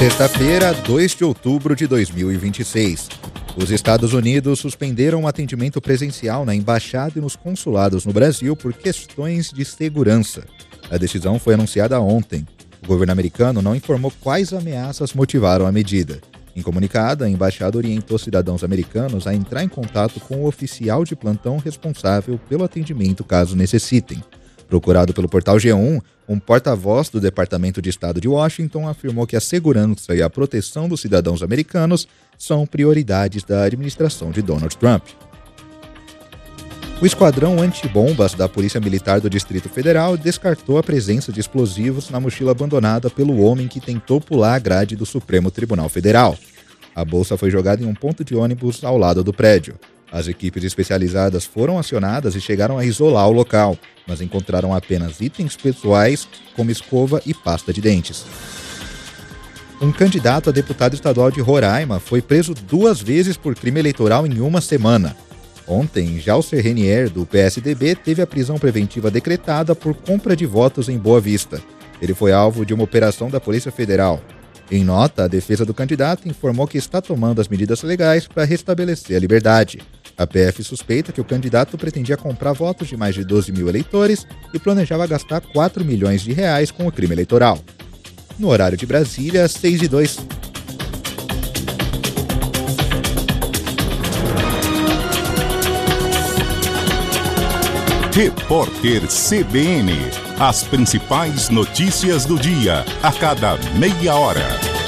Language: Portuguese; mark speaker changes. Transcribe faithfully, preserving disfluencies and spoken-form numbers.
Speaker 1: Sexta-feira, dois de outubro de dois mil e vinte e seis. Os Estados Unidos suspenderam o atendimento presencial na embaixada e nos consulados no Brasil por questões de segurança. A decisão foi anunciada ontem. O governo americano não informou quais ameaças motivaram a medida. Em comunicado, a embaixada orientou cidadãos americanos a entrar em contato com o oficial de plantão responsável pelo atendimento caso necessitem. Procurado pelo portal G um, um porta-voz do Departamento de Estado de Washington afirmou que a segurança e a proteção dos cidadãos americanos são prioridades da administração de Donald Trump. O esquadrão antibombas da Polícia Militar do Distrito Federal descartou a presença de explosivos na mochila abandonada pelo homem que tentou pular a grade do Supremo Tribunal Federal. A bolsa foi jogada em um ponto de ônibus ao lado do prédio. As equipes especializadas foram acionadas e chegaram a isolar o local, mas encontraram apenas itens pessoais como escova e pasta de dentes. Um candidato a deputado estadual de Roraima foi preso duas vezes por crime eleitoral em uma semana. Ontem, Jalcer Renier, do P S D B, teve a prisão preventiva decretada por compra de votos em Boa Vista. Ele foi alvo de uma operação da Polícia Federal. Em nota, a defesa do candidato informou que está tomando as medidas legais para restabelecer a liberdade. A P F suspeita que o candidato pretendia comprar votos de mais de doze mil eleitores e planejava gastar quatro milhões de reais com o crime eleitoral. No horário de Brasília, seis e dois.
Speaker 2: Repórter C B N. As principais notícias do dia, a cada meia hora.